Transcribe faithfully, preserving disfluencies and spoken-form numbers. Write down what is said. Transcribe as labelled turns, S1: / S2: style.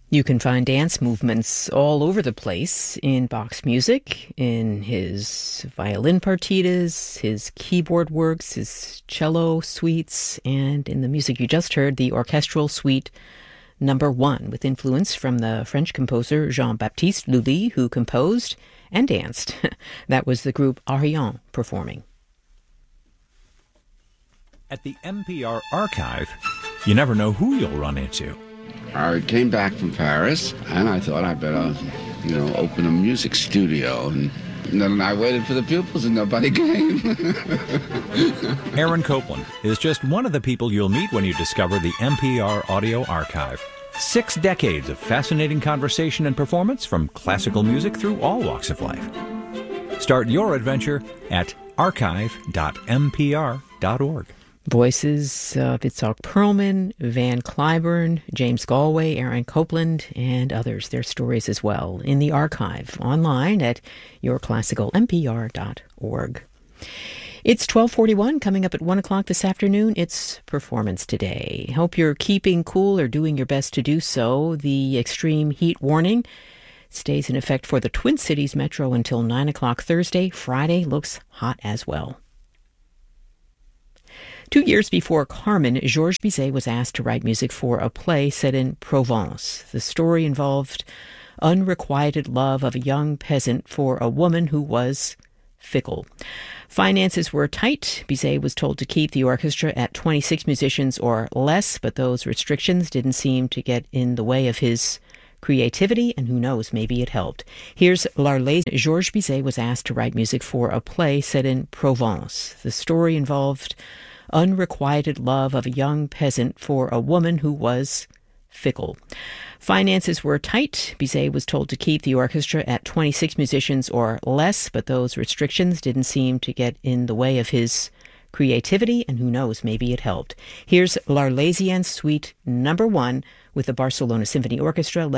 S1: You can find dance movements all over the place in Bach's music, in his violin partitas, his keyboard works, his cello suites, and in the music you just heard, the orchestral suite number one, with influence from the French composer Jean-Baptiste Lully, who composed and danced. That was the group Ariane performing.
S2: At the N P R Archive, you never know who you'll run into.
S3: I came back from Paris, and I thought I'd better, you know, open a music studio. And, and then I waited for the pupils, and nobody came.
S2: Aaron Copland is just one of the people you'll meet when you discover the N P R Audio Archive. Six decades of fascinating conversation and performance from classical music through all walks of life. Start your adventure at archive dot n p r dot org.
S1: Voices of Itzhak Perlman, Van Cliburn, James Galway, Aaron Copland, and others, their stories as well, in the archive online at your classical n p r dot org. It's twelve forty-one, coming up at one o'clock this afternoon. It's Performance Today. Hope you're keeping cool or doing your best to do so. The extreme heat warning stays in effect for the Twin Cities Metro until nine o'clock Thursday. Friday looks hot as well. Two years before Carmen, Georges Bizet was asked to write music for a play set in Provence. The story involved unrequited love of a young peasant for a woman who was fickle. Finances were tight. Bizet was told to keep the orchestra at twenty-six musicians or less, but those restrictions didn't seem to get in the way of his creativity, and who knows, maybe it helped. Here's L'Arlésienne. Georges Bizet was asked to write music for a play set in Provence. The story involved unrequited love of a young peasant for a woman who was fickle. Finances were tight. Bizet was told to keep the orchestra at twenty-six musicians or less, but those restrictions didn't seem to get in the way of his creativity, and who knows, maybe it helped. Here's L'Arlésienne Suite number one with the Barcelona Symphony Orchestra,